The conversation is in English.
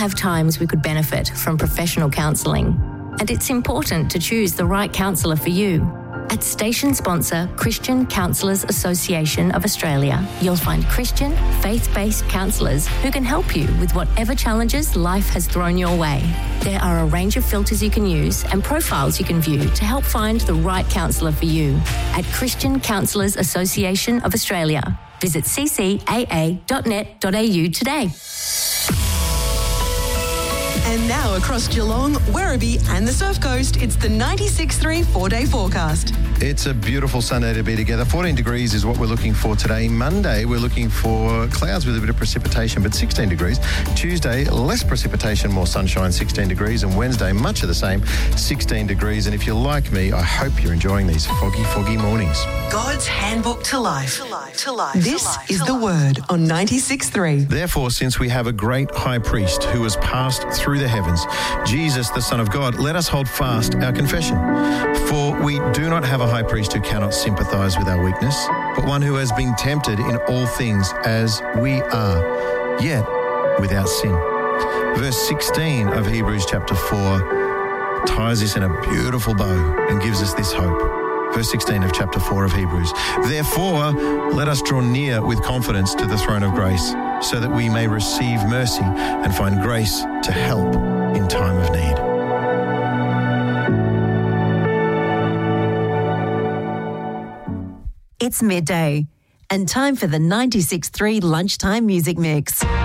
have times we could benefit from professional counselling, and it's important to choose the right counsellor for you. At station sponsor Christian Counsellors Association of Australia, you'll find Christian, faith-based counsellors who can help you with whatever challenges life has thrown your way. There are a range of filters you can use and profiles you can view to help find the right counsellor for you. At Christian Counsellors Association of Australia, visit ccaa.net.au today. And now across Geelong, Werribee and the Surf Coast, it's the 96.3 4-day forecast. It's a beautiful Sunday to be together. 14 degrees is what we're looking for today. Monday, we're looking for clouds with a bit of precipitation, but 16 degrees. Tuesday, less precipitation, more sunshine, 16 degrees. And Wednesday, much of the same, 16 degrees. And if you're like me, I hope you're enjoying these foggy mornings. God's handbook to life. This is the Word on 96.3. Therefore, since we have a great high priest who has passed through the heavens, Jesus, the Son of God, let us hold fast our confession. For we do not have a high priest who cannot sympathise with our weakness, but one who has been tempted in all things as we are, yet without sin. Verse 16 of Hebrews chapter 4 ties this in a beautiful bow and gives us this hope. Verse 16 of chapter 4 of Hebrews. Therefore, let us draw near with confidence to the throne of grace, so that we may receive mercy and find grace to help in time of need. It's midday and time for the 96.3 Lunchtime Music Mix.